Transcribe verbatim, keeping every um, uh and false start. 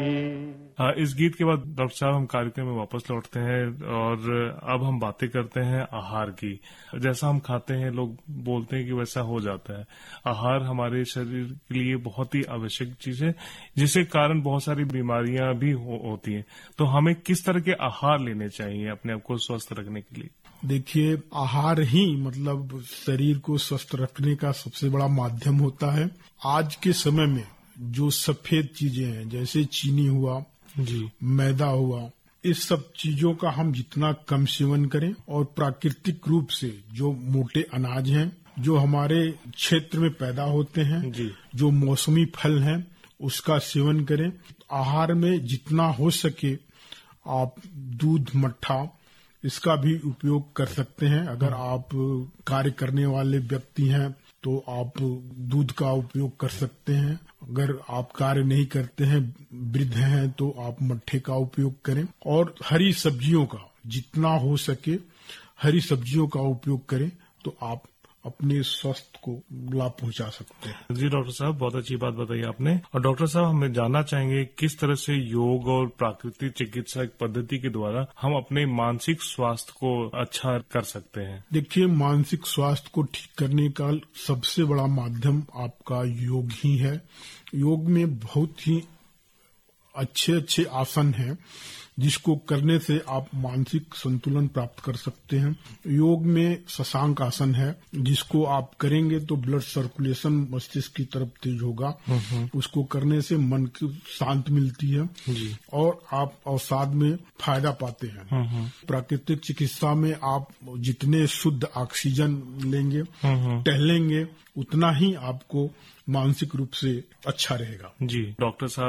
हाँ, इस गीत के बाद डॉक्टर साहब हम कार्यक्रम में वापस लौटते हैं और अब हम बातें करते हैं आहार की। जैसा हम खाते हैं लोग बोलते हैं कि वैसा हो जाता है। आहार हमारे शरीर के लिए बहुत ही आवश्यक चीज है, जिसके कारण बहुत सारी बीमारियां भी हो, होती हैं। तो हमें किस तरह के आहार लेने चाहिए अपने आप को स्वस्थ रखने के लिए? देखिए, आहार ही मतलब शरीर को स्वस्थ रखने का सबसे बड़ा माध्यम होता है। आज के समय में जो सफेद चीजें हैं, जैसे चीनी हुआ, जी, मैदा हुआ, इस सब चीजों का हम जितना कम सेवन करें और प्राकृतिक रूप से जो मोटे अनाज हैं, जो हमारे क्षेत्र में पैदा होते हैं, जी, जो मौसमी फल हैं, उसका सेवन करें। आहार में जितना हो सके आप दूध, मट्ठा, इसका भी उपयोग कर सकते हैं। अगर आप कार्य करने वाले व्यक्ति हैं तो आप दूध का उपयोग कर सकते हैं। अगर आप कार्य नहीं करते हैं, वृद्ध हैं, तो आप मट्ठे का उपयोग करें। और हरी सब्जियों का जितना हो सके हरी सब्जियों का उपयोग करें तो आप अपने स्वास्थ्य को लाभ पहुंचा सकते हैं। जी डॉक्टर साहब, बहुत अच्छी बात बताई आपने। और डॉक्टर साहब, हमें जानना चाहेंगे किस तरह से योग और प्राकृतिक चिकित्सा पद्धति के द्वारा हम अपने मानसिक स्वास्थ्य को अच्छा कर सकते हैं। देखिए, मानसिक स्वास्थ्य को ठीक करने का सबसे बड़ा माध्यम आपका योग ही है। योग में बहुत ही अच्छे अच्छे आसन हैं जिसको करने से आप मानसिक संतुलन प्राप्त कर सकते हैं। योग में शशांक आसन है, जिसको आप करेंगे तो ब्लड सर्कुलेशन मस्तिष्क की तरफ तेज होगा। उसको करने से मन की शांत मिलती है जी। और आप अवसाद में फायदा पाते हैं। प्राकृतिक चिकित्सा में आप जितने शुद्ध ऑक्सीजन लेंगे, टहलेंगे, उतना ही आपको मानसिक रूप से अच्छा रहेगा। जी डॉक्टर साहब,